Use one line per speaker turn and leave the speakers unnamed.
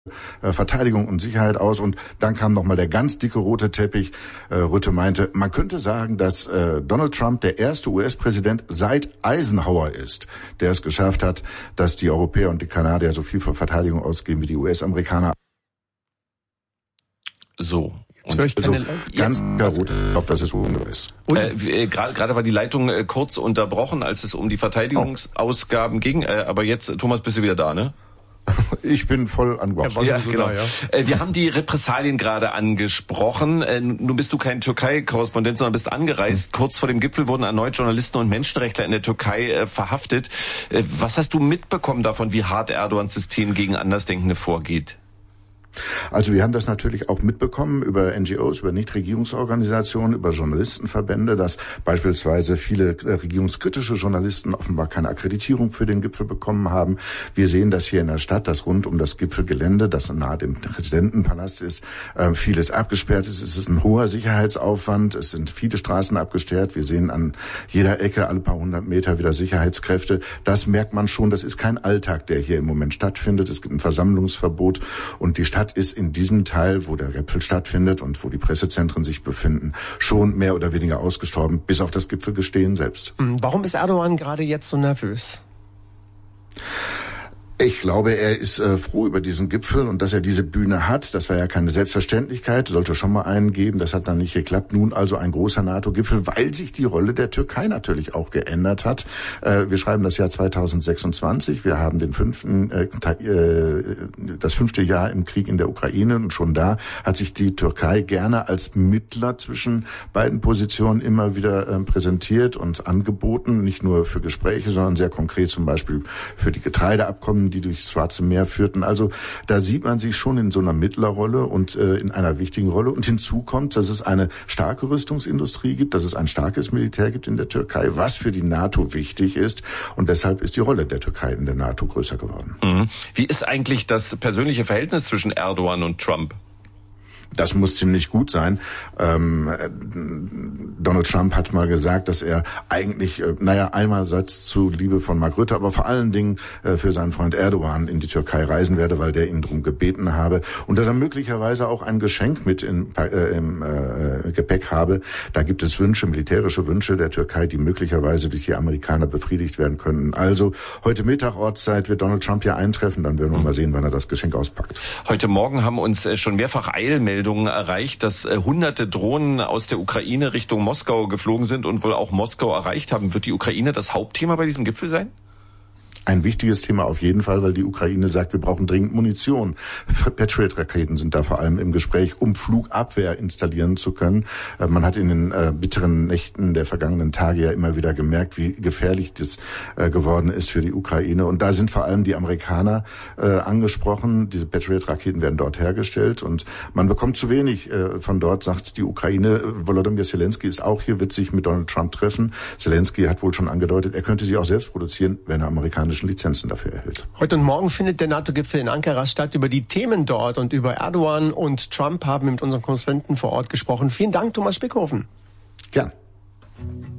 Verteidigung und Sicherheit aus. Und dann kam nochmal der ganz dicke rote Teppich. Rutte meinte, man könnte sagen, dass Donald Trump der erste US-Präsident seit Eisenhower ist, der es geschafft hat, dass die Europäer und die Kanadier so viel für Verteidigung ausgeben wie die US-Amerikaner.
So.
Und also ganz rot, ich glaube, das ist ungewiss.
Gerade war die Leitung kurz unterbrochen, als es um die Verteidigungsausgaben ging. Aber jetzt, Thomas, bist du wieder da, ne?
Ich bin voll angebracht.
Ja, genau. Wir haben die Repressalien gerade angesprochen. Nun bist du kein Türkei-Korrespondent, sondern bist angereist. Kurz vor dem Gipfel wurden erneut Journalisten und Menschenrechtler in der Türkei verhaftet. Was hast du mitbekommen davon, wie hart Erdogans System gegen Andersdenkende vorgeht?
Also wir haben das natürlich auch mitbekommen über NGOs, über Nichtregierungsorganisationen, über Journalistenverbände, dass beispielsweise viele regierungskritische Journalisten offenbar keine Akkreditierung für den Gipfel bekommen haben. Wir sehen das hier in der Stadt, dass rund um das Gipfelgelände, das nahe dem Präsidentenpalast ist, vieles abgesperrt ist. Es ist ein hoher Sicherheitsaufwand. Es sind viele Straßen abgesperrt. Wir sehen an jeder Ecke alle paar hundert Meter wieder Sicherheitskräfte. Das merkt man schon. Das ist kein Alltag, der hier im Moment stattfindet. Es gibt ein Versammlungsverbot und die Stadt ist in diesem Teil, wo der Gipfel stattfindet und wo die Pressezentren sich befinden, schon mehr oder weniger ausgestorben, bis auf das Gipfelgestehen selbst.
Warum ist Erdogan gerade jetzt so nervös?
Ich glaube, er ist froh über diesen Gipfel und dass er diese Bühne hat. Das war ja keine Selbstverständlichkeit, sollte schon mal einen geben. Das hat dann nicht geklappt. Nun also ein großer NATO-Gipfel, weil sich die Rolle der Türkei natürlich auch geändert hat. Wir schreiben das Jahr 2026. Wir haben das 5. Jahr im Krieg in der Ukraine und schon da hat sich die Türkei gerne als Mittler zwischen beiden Positionen immer wieder präsentiert und angeboten. Nicht nur für Gespräche, sondern sehr konkret zum Beispiel für die Getreideabkommen, die durchs Schwarze Meer führten. Also da sieht man sich schon in so einer Mittlerrolle und in einer wichtigen Rolle. Und hinzu kommt, dass es eine starke Rüstungsindustrie gibt, dass es ein starkes Militär gibt in der Türkei, was für die NATO wichtig ist. Und deshalb ist die Rolle der Türkei in der NATO größer geworden.
Wie ist eigentlich das persönliche Verhältnis zwischen Erdogan und Trump?
Das muss ziemlich gut sein. Donald Trump hat mal gesagt, dass er eigentlich, einerseits zu Liebe von Mark Rutte, aber vor allen Dingen für seinen Freund Erdogan in die Türkei reisen werde, weil der ihn darum gebeten habe. Und dass er möglicherweise auch ein Geschenk mit im Gepäck habe. Da gibt es Wünsche, militärische Wünsche der Türkei, die möglicherweise durch die Amerikaner befriedigt werden können. Also heute Mittag Ortszeit wird Donald Trump hier eintreffen. Dann werden wir mal sehen, wann er das Geschenk auspackt.
Heute Morgen haben uns schon mehrfach Eilmeldungen erreicht, dass hunderte Drohnen aus der Ukraine Richtung Moskau geflogen sind und wohl auch Moskau erreicht haben. Wird die Ukraine das Hauptthema bei diesem Gipfel sein?
Ein wichtiges Thema auf jeden Fall, weil die Ukraine sagt, wir brauchen dringend Munition. Patriot-Raketen sind da vor allem im Gespräch, um Flugabwehr installieren zu können. Man hat in den bitteren Nächten der vergangenen Tage ja immer wieder gemerkt, wie gefährlich das geworden ist für die Ukraine. Und da sind vor allem die Amerikaner angesprochen. Diese Patriot-Raketen werden dort hergestellt und man bekommt zu wenig von dort, sagt die Ukraine. Volodymyr Zelensky ist auch hier, wird sich mit Donald Trump treffen. Zelensky hat wohl schon angedeutet, er könnte sie auch selbst produzieren, wenn er amerikanische Lizenzen dafür erhält.
Heute und morgen findet der NATO-Gipfel in Ankara statt. Über die Themen dort und über Erdogan und Trump haben wir mit unseren Korrespondenten vor Ort gesprochen. Vielen Dank, Thomas Spickhofen.
Gern.